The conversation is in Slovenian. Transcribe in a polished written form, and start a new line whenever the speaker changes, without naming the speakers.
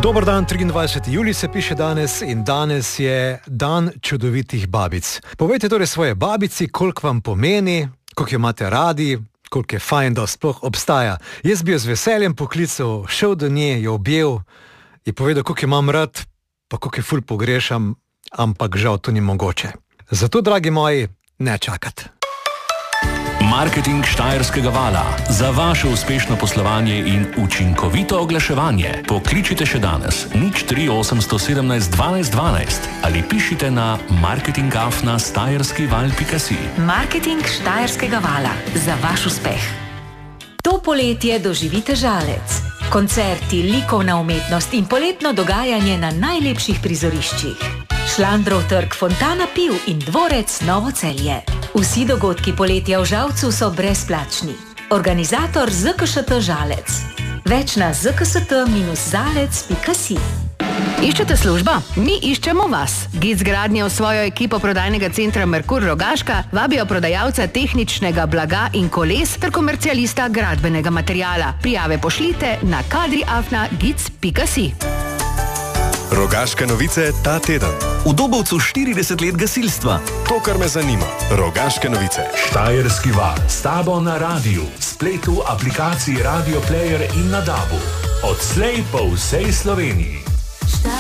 Dober dan, 23. julij se piše danes in danes je dan čudovitih babic. Povejte torej svoje babici, koliko vam pomeni, koliko jo imate radi, koliko je fajn, da sploh obstaja. Jaz bi jo z veseljem poklical, šel do nje, jo objel in povedal, koliko jo imam rad, pa koliko jo ful pogrešam, ampak žal to ni mogoče. Zato, dragi moji, ne čakati.
Marketing Štajerskega vala. Za vaše uspešno poslovanje in učinkovito oglaševanje pokličite še danes 03817 12 12 ali pišite na marketing@štajerskival.si.
Marketing Štajerskega vala. Za vaš uspeh. To poletje doživite Žalec. Koncerti, likovna umetnost in poletno dogajanje na najlepših prizoriščih. Šlandrov trg, Fontana piv in dvorec Novo Celje. Vsi dogodki poletja v Žalcu so brezplačni. Organizator ZKŠT Žalec. Več na zkst-zalec.si.
Iščete službo? Mi iščemo vas. GIC Gradnje v svojo ekipo prodajnega centra Merkur Rogaška vabijo prodajalca tehničnega blaga in koles ter komercialista gradbenega materijala. Prijave pošljite na kadri@gic.si.
Rogaške novice ta teden.
V Dobovcu 40 let gasilstva.
To, kar me zanima. Rogaške novice.
Štajerski val. S tabo na radiju, spletu, aplikaciji Radio Player in na DAB-u. Odslej po vsej Sloveniji.